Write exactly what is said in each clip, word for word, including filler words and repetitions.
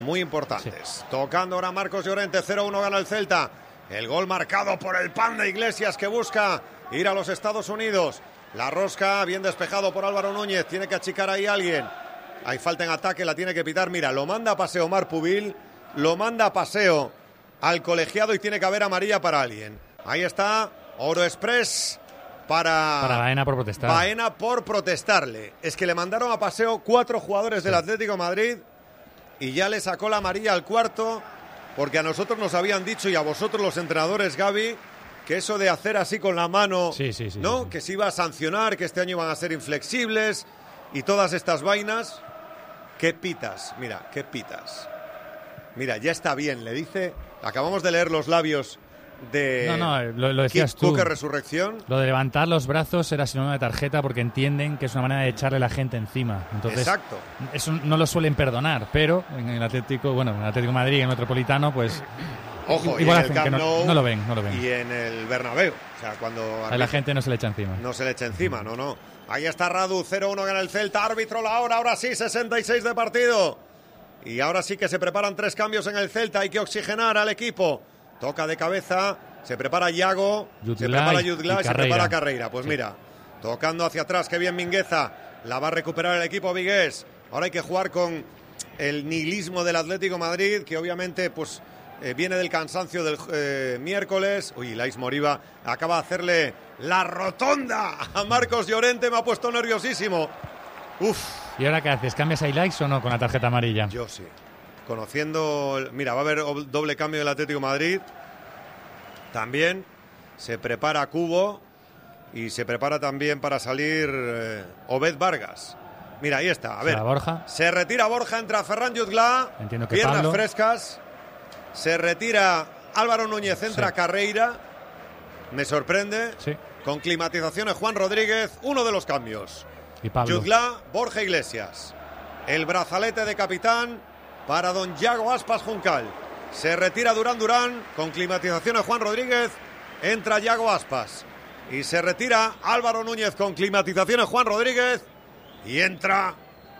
muy importantes. Sí. Tocando ahora Marcos Llorente, cero uno gana el Celta. El gol marcado por el Panda Iglesias, que busca ir a los Estados Unidos. La rosca, bien despejado por Álvaro Núñez. Tiene que achicar ahí a alguien. Hay falta en ataque, la tiene que pitar. Mira, lo manda a paseo Omar Pubil. Lo manda a paseo al colegiado y tiene que haber amarilla para alguien. Ahí está, Oro Express para... Para Baena por protestar. Baena por protestarle. Es que le mandaron a paseo cuatro jugadores del sí. Atlético de Madrid y ya le sacó la amarilla al cuarto, porque a nosotros nos habían dicho, y a vosotros los entrenadores, Gaby, que eso de hacer así con la mano, sí, sí, sí, ¿no? Sí, sí. Que se iba a sancionar, que este año iban a ser inflexibles y todas estas vainas. ¿Qué pitas? Mira, ¿qué pitas? Mira, ya está bien, le dice... Acabamos de leer los labios de... No, no, lo, lo decías tú. Coque Resurrección. Lo de levantar los brazos era sinónimo de tarjeta porque entienden que es una manera de echarle a la gente encima. Entonces, exacto. Eso no lo suelen perdonar, pero en el Atlético, bueno, en el Atlético de Madrid, en el Metropolitano, pues... Ojo, igual y en el Camp que no, Nou, no lo ven, no lo ven. Y en el Bernabéu. O sea, cuando... A la gente no se le echa encima. No se le echa encima, no, no. Ahí está Radu, cero uno gana el Celta. Árbitro la hora, ahora sí, sesenta y seis de partido. Y ahora sí que se preparan tres cambios en el Celta. Hay que oxigenar al equipo. Toca de cabeza, se prepara Yago, Yutlay, se prepara Yutlay, se prepara Carreira. Pues sí. mira, tocando hacia atrás, qué bien Mingueza. La va a recuperar el equipo vigués. Ahora hay que jugar con el nihilismo del Atlético de Madrid, que obviamente pues eh, viene del cansancio del eh, miércoles. Uy, Lais Moriba acaba de hacerle la rotonda a Marcos Llorente, me ha puesto nerviosísimo. Uf. ¿Y ahora qué haces? ¿Cambias a Ilaix o no con la tarjeta amarilla? Yo sí. Conociendo... Mira, va a haber doble cambio del Atlético de Madrid. También se prepara Cubo y se prepara también para salir eh, Obed Vargas. Mira, ahí está. A ver, Borja. Se retira Borja, entra Ferran Yutlá. Entiendo que piernas Pablo. frescas. Se retira Álvaro Núñez, entra sí. Carreira. Me sorprende. Sí. Con climatizaciones Juan Rodríguez, uno de los cambios. Y Pablo. Yutlá, Borja Iglesias. El brazalete de capitán para don Yago Aspas Juncal. Se retira Durán Durán, con climatizaciones Juan Rodríguez, entra Yago Aspas. Y se retira Álvaro Núñez con climatizaciones Juan Rodríguez y entra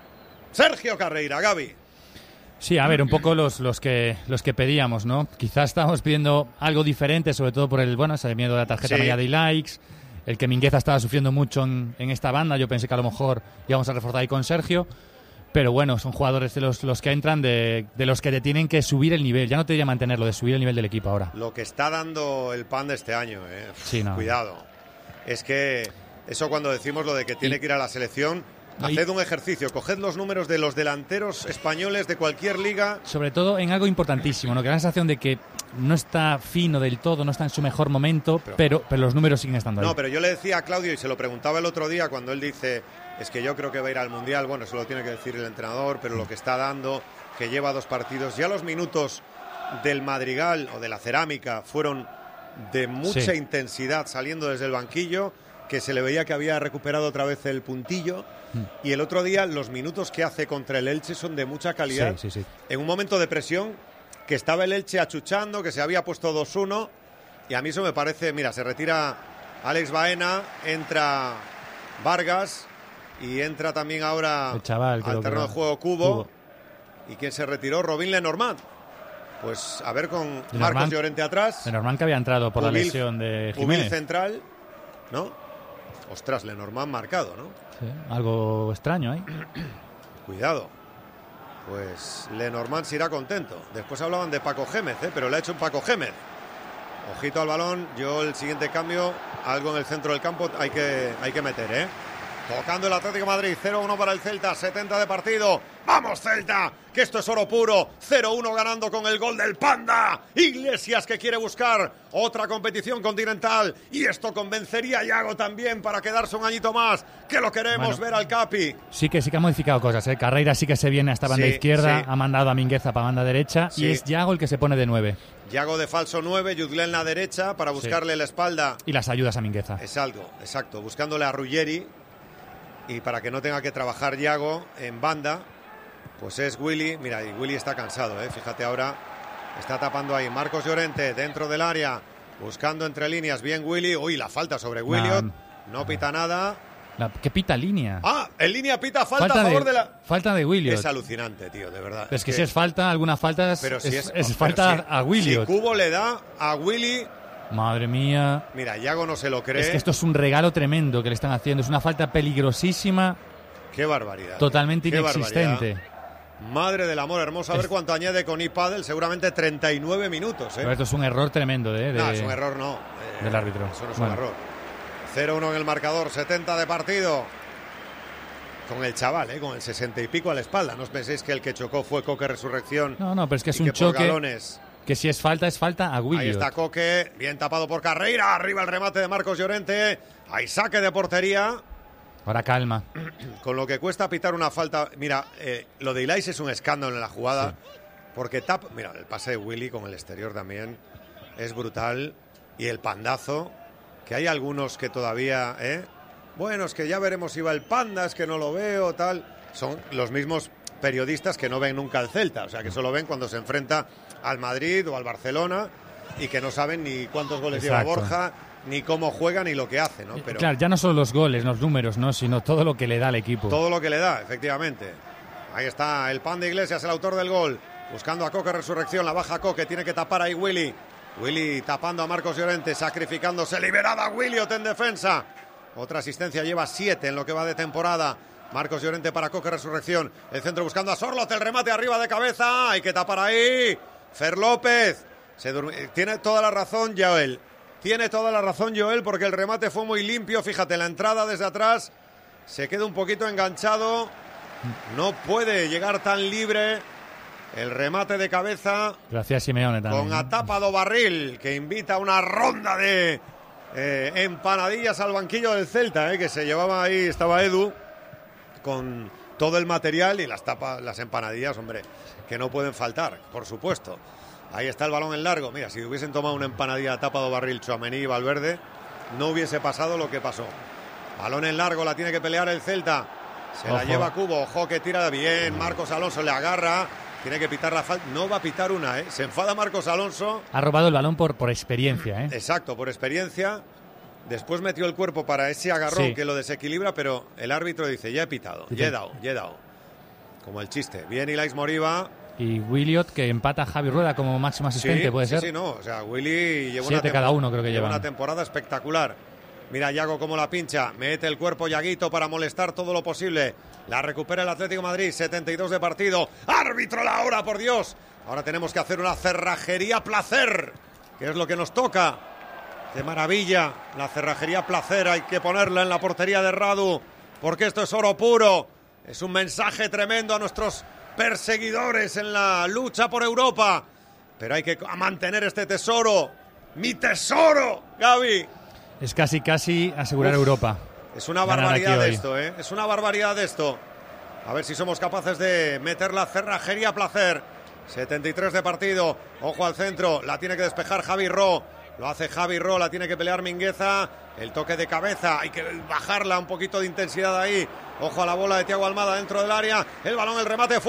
Sergio Carreira, Gaby. Sí, a ver, un poco los, los, que, los que pedíamos, ¿no? Quizás estábamos pidiendo algo diferente, sobre todo por el, bueno, ese miedo de la tarjeta sí. media de likes, el que Mingueza estaba sufriendo mucho en, en esta banda. Yo pensé que a lo mejor íbamos a reforzar ahí con Sergio. Pero bueno, son jugadores de los, los que entran, de, de los que te tienen que subir el nivel. Ya no te voy a mantenerlo, de subir el nivel del equipo ahora. Lo que está dando el Pan de este año, ¿eh? Sí, no. Cuidado. Es que eso cuando decimos lo de que tiene y, que ir a la selección, haced y, un ejercicio, coged los números de los delanteros españoles de cualquier liga. Sobre todo en algo importantísimo, ¿no? Que da la sensación de que no está fino del todo, no está en su mejor momento, pero, pero, pero los números siguen estando ahí. No, pero yo le decía a Claudio, y se lo preguntaba el otro día cuando él dice... Es que yo creo que va a ir al Mundial, bueno, eso lo tiene que decir el entrenador, pero lo que está dando, que lleva dos partidos, ya los minutos del Madrigal o de la Cerámica fueron de mucha sí. intensidad saliendo desde el banquillo, que se le veía que había recuperado otra vez el puntillo, mm. y el otro día los minutos que hace contra el Elche son de mucha calidad, sí, sí, sí. en un momento de presión, que estaba el Elche achuchando, que se había puesto dos uno, y a mí eso me parece, mira, se retira Alex Baena, entra Vargas... Y entra también ahora el chaval, al terreno de juego Cubo. Cubo. ¿Y quién se retiró? Robin Lenormand. Pues a ver con Lenormand, Marcos Llorente atrás. Lenormand que había entrado por Ubil, la lesión de Jiménez. Ubil central, ¿no? Ostras, Lenormand marcado, ¿no? Sí, algo extraño ahí. Cuidado. Pues Lenormand se irá contento. Después hablaban de Paco Gémez, ¿eh? Pero le ha hecho un Paco Gémez. Ojito al balón. Yo el siguiente cambio, algo en el centro del campo hay que, hay que meter, ¿eh? Tocando el Atlético de Madrid, cero uno para el Celta, setenta de partido. ¡Vamos, Celta! Que esto es oro puro. cero uno ganando con el gol del Panda. Iglesias que quiere buscar otra competición continental. Y esto convencería a Yago también para quedarse un añito más. Que lo queremos bueno, ver al Capi. Sí que sí que ha modificado cosas, ¿eh? Carreira sí que se viene a esta banda sí, izquierda. Sí. Ha mandado a Mingueza para banda derecha. Sí. Y es Yago el que se pone de nueve. Yago de falso nueve, Yutlá en la derecha para buscarle sí. la espalda. Y las ayudas a Mingueza. Exacto, exacto. Buscándole a Ruggeri. Y para que no tenga que trabajar Yago en banda, pues es Willy. Mira, y Willy está cansado, ¿eh? Fíjate ahora, está tapando ahí Marcos Llorente dentro del área, buscando entre líneas. Bien Willy. Uy, la falta sobre Williot. No, no pita nada. La, ¿Qué pita línea? Ah, En línea pita falta, falta a favor de, de la... Falta de Williot. Es alucinante, tío, de verdad. Pero es que, que si es falta, alguna falta es, pero si es, es, es pero falta si, a Williot. Si Cubo le da a Willy... Madre mía. Mira, Yago no se lo cree. Es que esto es un regalo tremendo que le están haciendo. Es una falta peligrosísima. Qué barbaridad. Totalmente Qué inexistente. Barbaridad. Madre del amor hermoso. A ver es... cuánto añade con iPadel. Seguramente treinta y nueve minutos. ¿eh? Pero esto es un error tremendo. ¿eh? De... No, es un error no. Eh, del árbitro. Eso no es bueno. un error. cero uno en el marcador. setenta de partido. Con el chaval, ¿eh? Con el sesenta y pico a la espalda. No os penséis que el que chocó fue Coque Resurrección. No, no, pero es que es un que choque galones... que si es falta, es falta a Williot. Ahí está Coque, bien tapado por Carreira. Arriba el remate de Marcos Llorente. Hay saque de portería. Ahora calma. Con lo que cuesta pitar una falta. Mira, eh, lo de Ilais es un escándalo en la jugada. Sí. Porque tap. Mira, el pase de Willy con el exterior también es brutal. Y el pandazo. Que hay algunos que todavía. ¿eh? Bueno, es que ya veremos si va el panda, es que no lo veo, tal. Son los mismos periodistas que no ven nunca al Celta. O sea, que solo ven cuando se enfrenta al Madrid o al Barcelona. Y que no saben ni cuántos goles Exacto. lleva Borja, ni cómo juega, ni lo que hace, ¿no? Pero claro, ya no solo los goles, los números, ¿no? Sino todo lo que le da al equipo. Todo lo que le da, efectivamente. Ahí está el Panda Iglesias, el autor del gol. Buscando a Coque Resurrección, la baja Coque, tiene que tapar ahí Willy. Willy tapando a Marcos Llorente, sacrificándose, liberada Williot en defensa. Otra asistencia, lleva siete en lo que va de temporada. Marcos Llorente para Coque Resurrección. El centro buscando a Sorloth, el remate arriba de cabeza. Hay que tapar ahí. Fer López. Se durmi- Tiene toda la razón, Joel. Tiene toda la razón, Joel, porque el remate fue muy limpio. Fíjate, la entrada desde atrás se queda un poquito enganchado. No puede llegar tan libre. El remate de cabeza. Gracias, Simeone también. Con Atapado Barril, que invita a una ronda de eh, empanadillas al banquillo del Celta, eh, que se llevaba ahí, estaba Edu, con todo el material y las tapas, las empanadillas, hombre, que no pueden faltar, por supuesto. Ahí está el balón en largo. Mira, si hubiesen tomado una empanadilla de Tapado Barril, Tchouaméni y Valverde, no hubiese pasado lo que pasó. Balón en largo, la tiene que pelear el Celta. Se Ojo. la lleva Cubo. Ojo que tira bien. Marcos Alonso le agarra. Tiene que pitar la falta. No va a pitar una, ¿eh? Se enfada Marcos Alonso. Ha robado el balón por, por experiencia, ¿eh? Exacto, por experiencia. Después metió el cuerpo para ese agarrón sí. que lo desequilibra, pero el árbitro dice, ya he pitado, ya he dado, ya he dado. Como el chiste. Bien Ilais Moriba. Y Williot, que empata a Javi Rueda como máximo asistente, sí, ¿puede sí, ser? Sí, no, o sea, Willy lleva Siete una, cada uno, creo que lleva llevan. una temporada espectacular. Mira Yago cómo la pincha, mete el cuerpo Yaguito para molestar todo lo posible. La recupera el Atlético de Madrid, setenta y dos de partido. ¡Árbitro la hora, por Dios! Ahora tenemos que hacer una cerrajería placer, que es lo que nos toca. ¡Qué maravilla! La cerrajería placer, hay que ponerla en la portería de Radu, porque esto es oro puro. Es un mensaje tremendo a nuestros perseguidores en la lucha por Europa. Pero hay que mantener este tesoro. ¡Mi tesoro, Gaby! Es casi, casi asegurar Uf, Europa. Es una barbaridad esto, ¿eh? Es una barbaridad esto. A ver si somos capaces de meter la cerrajería a placer. setenta y tres de partido. Ojo al centro. La tiene que despejar Javi Ro. Lo hace Javi Ro. La tiene que pelear Mingueza. El toque de cabeza. Hay que bajarla un poquito de intensidad ahí. Ojo a la bola de Thiago Almada dentro del área. El balón, el remate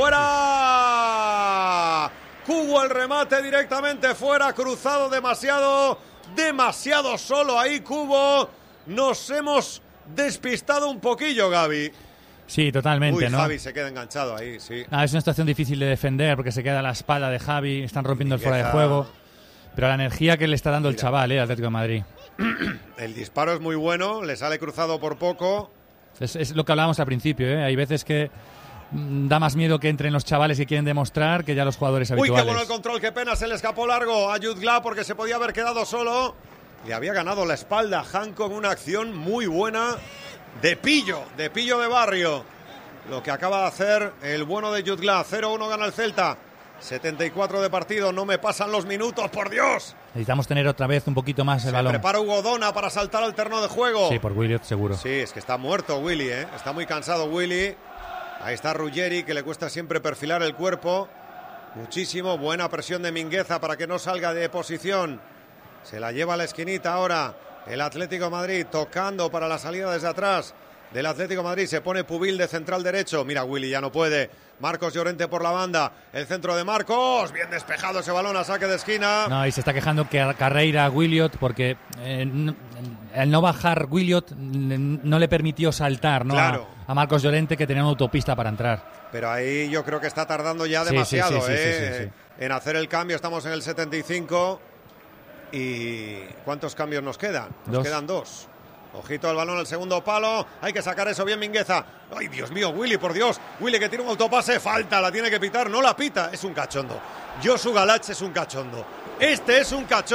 fuera. Cubo el remate directamente fuera. Cruzado demasiado. Demasiado solo ahí, Cubo. Nos hemos despistado un poquillo, Gaby. Sí, totalmente, Uy, ¿no? Javi se queda enganchado ahí, sí. Ah, es una situación difícil de defender porque se queda a la espalda de Javi, están rompiendo el fuera de juego. Pero la energía que le está dando Mira. el chaval, ¿eh? Atlético de Madrid. El disparo es muy bueno, le sale cruzado por poco. Es, es lo que hablábamos al principio, ¿eh? Hay veces que da más miedo que entren los chavales que quieren demostrar que ya los jugadores habituales. Uy, qué bueno el control, qué pena, se le escapó largo a Jutgla porque se podía haber quedado solo. Le había ganado la espalda a Han con una acción muy buena de pillo, de pillo de barrio. Lo que acaba de hacer el bueno de Jutgla. cero uno gana el Celta. setenta y cuatro de partido, no me pasan los minutos, por Dios. Necesitamos tener otra vez un poquito más el se balón. Prepara Hugo Dona para saltar al terreno de juego. Sí, por Williot seguro. Sí, es que está muerto Willy, ¿eh? Está muy cansado Willy. Ahí está Ruggeri, que le cuesta siempre perfilar el cuerpo. Muchísimo. Buena presión de Mingueza para que no salga de posición. Se la lleva a la esquinita ahora el Atlético de Madrid, tocando para la salida desde atrás. del Atlético de Madrid. Se pone Pubil de central derecho. Mira, Willy ya no puede. Marcos Llorente por la banda. El centro de Marcos. Bien despejado ese balón a saque de esquina. No, y se está quejando que Carreira Williot porque eh, no, el no bajar Williot no le permitió saltar, ¿no? Claro. a, a Marcos Llorente, que tenía una autopista para entrar. Pero ahí yo creo que está tardando ya Sí, demasiado sí, sí, sí, ¿eh? sí, sí, sí. en hacer el cambio. Estamos en el setenta y cinco. ¿Y cuántos cambios nos quedan? Nos Dos. quedan dos. Ojito al balón, el segundo palo. Hay que sacar eso bien, Mingueza. Ay, Dios mío, Willy, por Dios. Willy que tiene un autopase. Falta, la tiene que pitar. No la pita. Es un cachondo. Josu Galach es un cachondo. Este es un cachondo.